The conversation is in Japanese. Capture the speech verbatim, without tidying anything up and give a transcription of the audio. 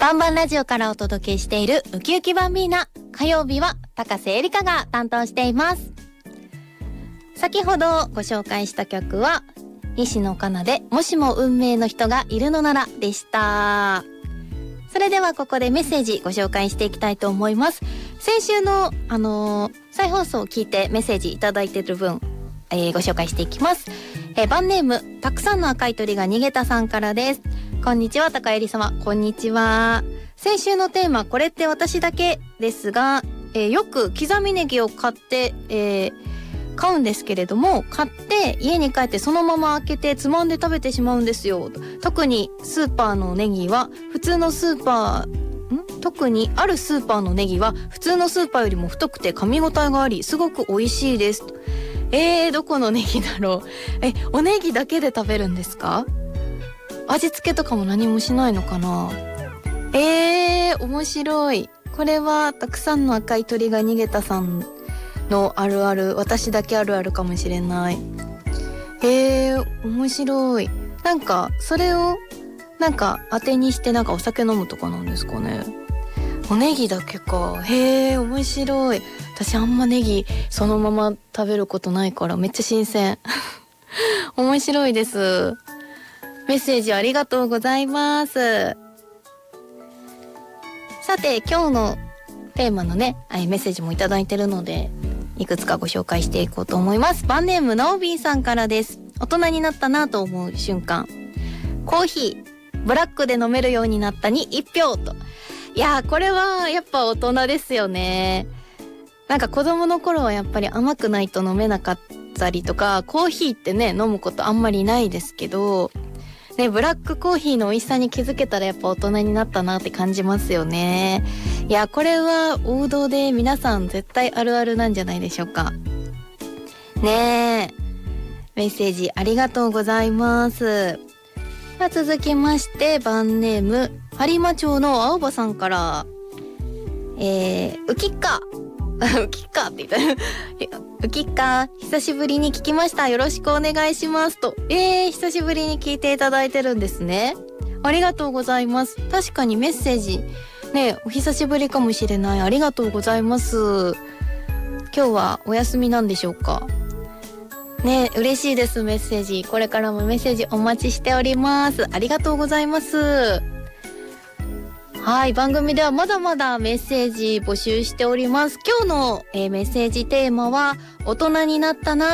バンバンラジオからお届けしているウキウキバンビーナ。火曜日は高瀬えりかが担当しています。先ほどご紹介した曲は西野カナでもしも運命の人がいるのならでした。それではここでメッセージご紹介していきたいと思います。先週のあのー、再放送を聞いてメッセージいただいている分、えー、ご紹介していきます。えー、バンネームたくさんの赤い鳥が逃げたさんからです。こんにちは、高えり様。こんにちは。先週のテーマ、これって私だけですが、えー、よく刻みネギを買って、えー、買うんですけれども、買って家に帰ってそのまま開けてつまんで食べてしまうんですよ。特にスーパーのネギは普通のスーパーん特にあるスーパーのネギは普通のスーパーよりも太くて噛み応えがあり、すごく美味しいです。えー、どこのネギだろう。え、おネギだけで食べるんですか？味付けとかも何もしないのかな。えー、面白い。これはたくさんの赤い鳥が逃げたさんのあるある、私だけあるあるかもしれない。えー、面白い。なんかそれをなんか当てにしてなんかお酒飲むとかなんですかね。おネギだけか。へー、面白い。私あんまネギそのまま食べることないからめっちゃ新鮮。面白いです。メッセージありがとうございます。さて今日のテーマのねメッセージもいただいてるのでいくつかご紹介していこうと思います。バンネームナオビーさんからです。大人になったなと思う瞬間。コーヒーブラックで飲めるようになったにいち票と。いやー、これはやっぱ大人ですよね。なんか子供の頃はやっぱり甘くないと飲めなかったりとか、コーヒーってね飲むことあんまりないですけどね、ブラックコーヒーの美味しさに気づけたらやっぱ大人になったなって感じますよね。いや、これは王道で皆さん絶対あるあるなんじゃないでしょうかね。えメッセージありがとうございます。続きましてバンネーム播磨町の青葉さんから、えー、ウキッカウキッカって言ったウキッカ久しぶりに聞きました、よろしくお願いしますと。えー、久しぶりに聞いていただいてるんですね。ありがとうございます。確かにメッセージね、お久しぶりかもしれない。ありがとうございます。今日はお休みなんでしょうかね。嬉しいです。メッセージこれからもメッセージお待ちしております。ありがとうございます。はい、番組ではまだまだメッセージ募集しております。今日の、えー、メッセージテーマは大人になったな